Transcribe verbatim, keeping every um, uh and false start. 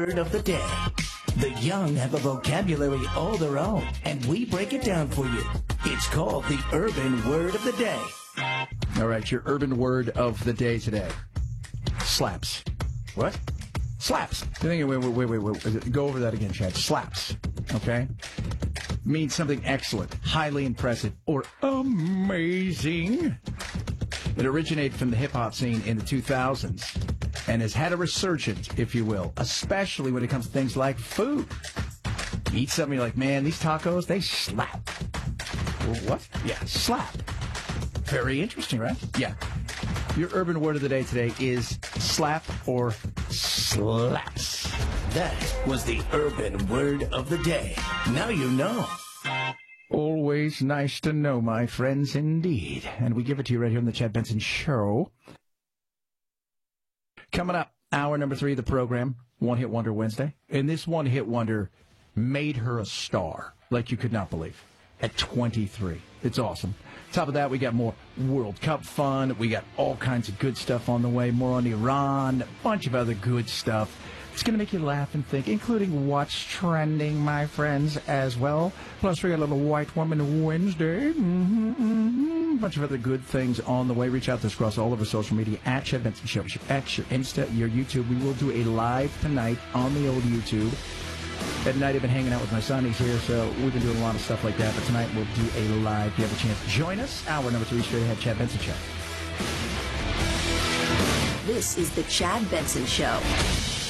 word of the day. The young have a vocabulary all their own, and we break it down for you. It's called the Urban Word of the Day. All right, your urban word of the day today. Slaps. What? Slaps. Wait, wait, wait, wait, wait. Go over that again, Chad. Slaps. Okay? Means something excellent, highly impressive, or amazing. It originated from the hip-hop scene in the two thousands and has had a resurgence, if you will, especially when it comes to things like food. You eat something, you're like, man, these tacos, they slap. Well, what? Yeah, slap. Very interesting, right? Yeah. Your urban word of the day today is slap or slaps. That was the Urban Word of the Day. Now you know. Always nice to know, my friends, indeed. And we give it to you right here on the Chad Benson Show. Coming up, hour number three of the program, One Hit Wonder Wednesday. And this One Hit Wonder made her a star like you could not believe at twenty-three. It's awesome. Top of that, we got more World Cup fun. We got all kinds of good stuff on the way. More on Iran, a bunch of other good stuff. It's going to make you laugh and think, including what's trending, my friends, as well. Plus, we got a little White Woman Wednesday. Mm-hmm, mm-hmm. A bunch of other good things on the way. Reach out to us across all of our social media at Chad Benson Show. Your X, your Insta, your YouTube. We will do a live tonight on the old YouTube. At night, I've been hanging out with my son. He's here, so we've been doing a lot of stuff like that. But tonight, we'll do a live. If you have a chance, join us. Hour number three, straight ahead, Chad Benson Show. This is the Chad Benson Show.